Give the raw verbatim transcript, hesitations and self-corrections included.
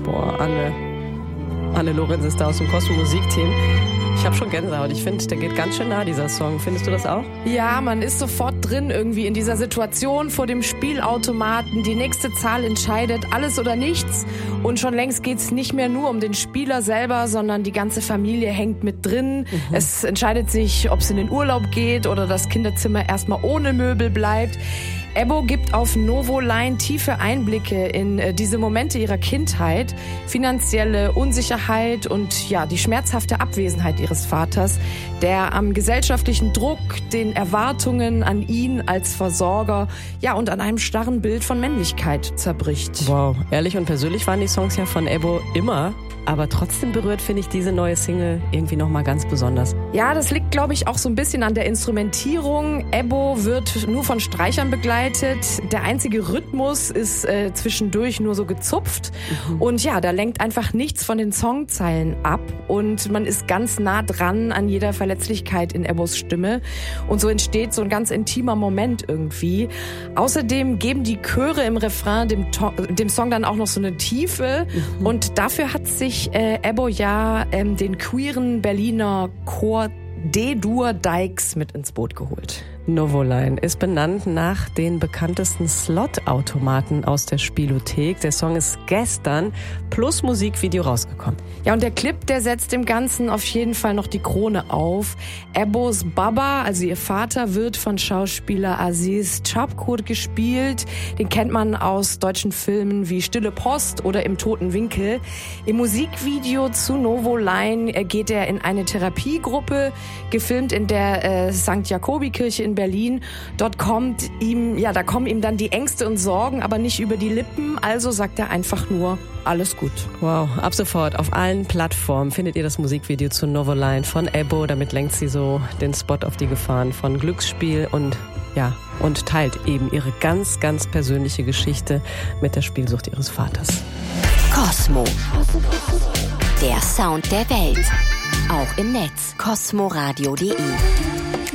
Boah, Anne. Anne Lorenz ist da aus dem Cosmo Musikteam. Ich habe schon Gänsehaut. Ich finde, der geht ganz schön nah, dieser Song. Findest du das auch? Ja, man ist sofort drin irgendwie in dieser Situation vor dem Spielautomaten. Die nächste Zahl entscheidet alles oder nichts. Und schon längst geht's nicht mehr nur um den Spieler selber, sondern die ganze Familie hängt mit drin. Mhm. Es entscheidet sich, ob es in den Urlaub geht oder das Kinderzimmer erstmal ohne Möbel bleibt. Ebbo gibt auf Novoline tiefe Einblicke in äh, diese Momente ihrer Kindheit, finanzielle Unsicherheit und ja, die schmerzhafte Abwesenheit ihres Vaters, der am gesellschaftlichen Druck, den Erwartungen an ihn als Versorger, ja, und an einem starren Bild von Männlichkeit zerbricht. Wow, ehrlich und persönlich waren die Songs ja von Ebbo immer. Aber trotzdem berührt, finde ich, diese neue Single irgendwie nochmal ganz besonders. Ja, das liegt, glaube ich, auch so ein bisschen an der Instrumentierung. Ebbo wird nur von Streichern begleitet. Der einzige Rhythmus ist äh, zwischendurch nur so gezupft. Mhm. Und ja, da lenkt einfach nichts von den Songzeilen ab. Und man ist ganz nah dran an jeder Verletzlichkeit in Ebbos Stimme. Und so entsteht so ein ganz intimer Moment irgendwie. Außerdem geben die Chöre im Refrain dem, to- dem Song dann auch noch so eine Tiefe. Mhm. Und dafür hat sich Äh, Ebbo ja ähm, den queeren Berliner Chor D-Dur Dykes mit ins Boot geholt. Novoline ist benannt nach den bekanntesten Slot-Automaten aus der Spielothek. Der Song ist gestern plus Musikvideo rausgekommen. Ja, und der Clip, der setzt dem Ganzen auf jeden Fall noch die Krone auf. Ebbos Baba, also ihr Vater, wird von Schauspieler Aziz Chapkur gespielt. Den kennt man aus deutschen Filmen wie Stille Post oder Im toten Winkel. Im Musikvideo zu Novoline geht er in eine Therapiegruppe, gefilmt in der äh, Sankt Jakobi-Kirche in Berlin. Dort kommt ihm, ja, da kommen ihm dann die Ängste und Sorgen, aber nicht über die Lippen. Also sagt er einfach nur, alles gut. Wow, ab sofort auf allen Plattformen findet ihr das Musikvideo zu Novoline von Ebbo. Damit lenkt sie so den Spot auf die Gefahren von Glücksspiel und ja, und teilt eben ihre ganz, ganz persönliche Geschichte mit der Spielsucht ihres Vaters. Cosmo. Der Sound der Welt. Auch im Netz. cosmoradio punkt de